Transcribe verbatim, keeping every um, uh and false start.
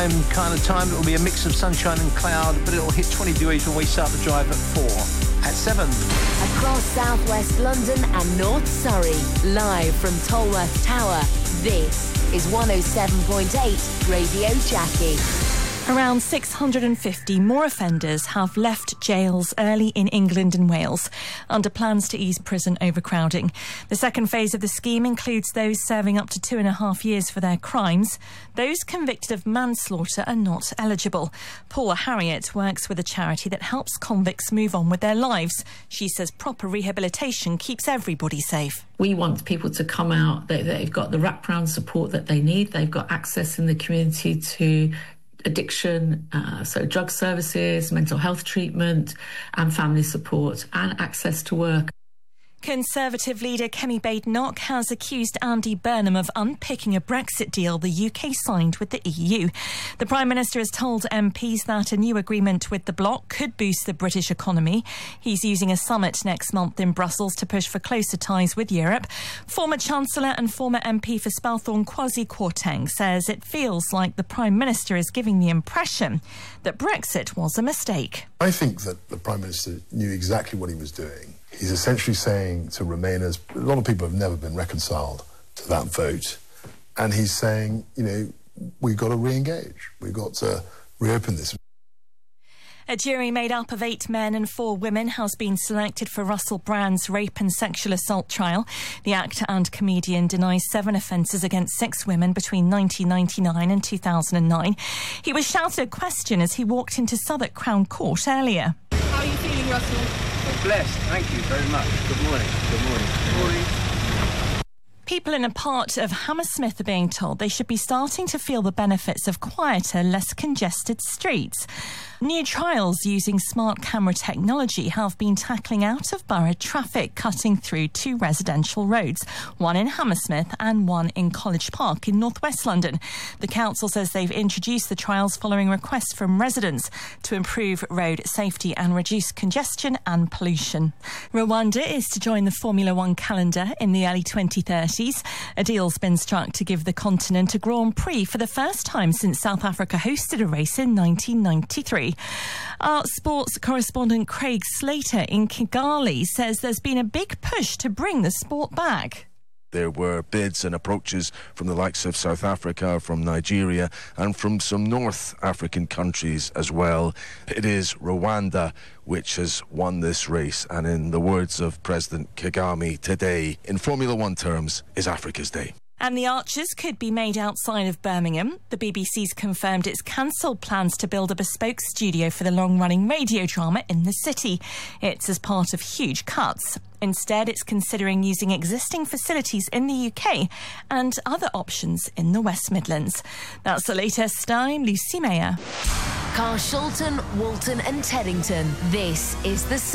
same kind of time. It will be a mix of sunshine and cloud, but it will hit twenty degrees when we start the drive at four. At seven. Across southwest London and North Surrey, live from Tolworth Tower, this is one oh seven point eight Radio Jackie. Around six hundred fifty more offenders have left jails early in England and Wales under plans to ease prison overcrowding. The second phase of the scheme includes those serving up to two and a half years for their crimes. Those convicted of manslaughter are not eligible. Paula Harriott works with a charity that helps convicts move on with their lives. She says proper rehabilitation keeps everybody safe. We want people to come out, they, they've got the wraparound support that they need, they've got access in the community to addiction, uh, so drug services, mental health treatment and family support, and access to work. Conservative leader Kemi Badenoch has accused Andy Burnham of unpicking a Brexit deal the U K signed with the E U. The Prime Minister has told M Ps that a new agreement with the bloc could boost the British economy. He's using a summit next month in Brussels to push for closer ties with Europe. Former Chancellor and former M P for Spelthorne Kwasi Kwarteng says it feels like the Prime Minister is giving the impression that Brexit was a mistake. I think that the Prime Minister knew exactly what he was doing. He's essentially saying to Remainers, a lot of people have never been reconciled to that vote, and he's saying, you know, we've got to re-engage, we've got to reopen this. A jury made up of eight men and four women has been selected for Russell Brand's rape and sexual assault trial. The actor and comedian denies seven offences against six women between nineteen ninety-nine and two thousand nine. He was shouted a question as he walked into Southwark Crown Court earlier. How are you feeling, Russell? Blessed, thank you very much. Good morning. Good morning. Good morning. People in a part of Hammersmith are being told they should be starting to feel the benefits of quieter, less congested streets. New trials using smart camera technology have been tackling out-of-borough traffic cutting through two residential roads, one in Hammersmith and one in College Park in northwest London. The council says they've introduced the trials following requests from residents to improve road safety and reduce congestion and pollution. Rwanda is to join the Formula One calendar in the early twenty thirties. A deal's been struck to give the continent a Grand Prix for the first time since South Africa hosted a race in nineteen ninety-three. Our sports correspondent Craig Slater in Kigali says there's been a big push to bring the sport back. There were bids and approaches from the likes of South Africa, from Nigeria and from some North African countries as well. It is Rwanda which has won this race, and in the words of President Kagame, today, in Formula One terms, is Africa's Day. And the Archers could be made outside of Birmingham. The B B C's confirmed it's cancelled plans to build a bespoke studio for the long-running radio drama in the city. It's as part of huge cuts. Instead, it's considering using existing facilities in the U K and other options in the West Midlands. That's the latest. I'm Lucy Mayer. Carshalton, Walton and Teddington. This is the